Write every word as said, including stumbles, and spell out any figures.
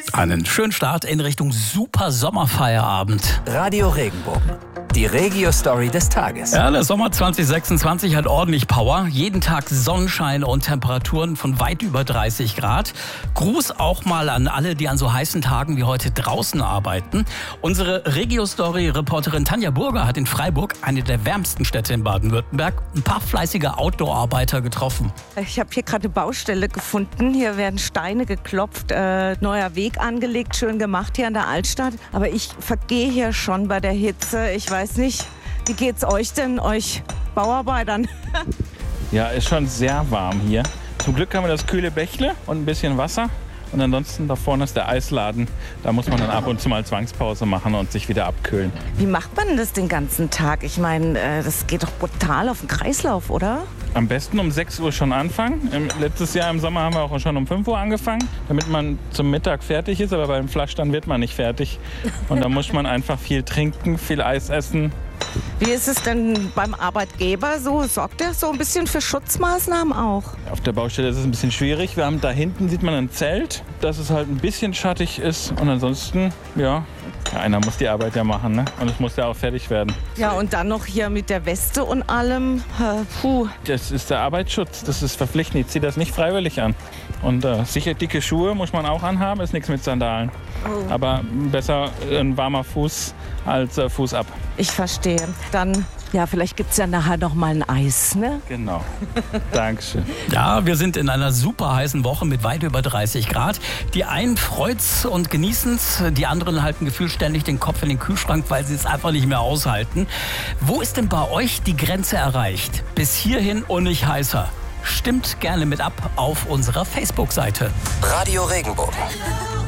Einen schönen Start in Richtung super Sommerfeierabend. Radio Regenbogen, die Regio-Story des Tages. Ja, der Sommer zwanzig sechsundzwanzig hat ordentlich Power. Jeden Tag Sonnenschein und Temperaturen von weit über dreißig Grad. Gruß auch mal an alle, die an so heißen Tagen wie heute draußen arbeiten. Unsere Regio-Story-Reporterin Tanja Burger hat in Freiburg, eine der wärmsten Städte in Baden-Württemberg, ein paar fleißige Outdoor-Arbeiter getroffen. Ich habe hier gerade eine Baustelle gefunden. Hier werden Steine geklopft, äh, neuer Weg angelegt, schön gemacht hier an der Altstadt. Aber ich vergehe hier schon bei der Hitze. Ich weiß nicht, wie geht's euch denn, euch Bauarbeitern? Ja, ist schon sehr warm hier. Zum Glück haben wir das kühle Bächle und ein bisschen Wasser. Und ansonsten da vorne ist der Eisladen. Da muss man dann ab und zu mal Zwangspause machen und sich wieder abkühlen. Wie macht man das den ganzen Tag? Ich meine, äh, das geht doch brutal auf den Kreislauf, oder? Am besten um sechs Uhr schon anfangen. Im, letztes Jahr im Sommer haben wir auch schon um fünf Uhr angefangen, damit man zum Mittag fertig ist. Aber beim Flaschstand wird man nicht fertig. Und da muss man einfach viel trinken, viel Eis essen. Wie ist es denn beim Arbeitgeber so? Sorgt er so ein bisschen für Schutzmaßnahmen auch? Auf der Baustelle ist es ein bisschen schwierig. Wir haben da hinten, sieht man ein Zelt, dass es halt ein bisschen schattig ist. Und ansonsten, ja, einer muss die Arbeit ja machen, ne? Und es muss ja auch fertig werden. Ja, und dann noch hier mit der Weste und allem. Äh, puh. Das ist der Arbeitsschutz, das ist verpflichtend. Ich ziehe das nicht freiwillig an. Und äh, sicher dicke Schuhe muss man auch anhaben, ist nichts mit Sandalen. Oh. Aber besser ein warmer Fuß als äh, Fuß ab. Ich verstehe. Dann, ja, vielleicht gibt es ja nachher noch mal ein Eis, ne? Genau. Dankeschön. Ja, wir sind in einer super heißen Woche mit weit über dreißig Grad. Die einen freut's und genießen's, die anderen halten gefühlständig den Kopf in den Kühlschrank, weil sie es einfach nicht mehr aushalten. Wo ist denn bei euch die Grenze erreicht? Bis hierhin und nicht heißer. Stimmt gerne mit ab auf unserer Facebook-Seite. Radio Regenbogen.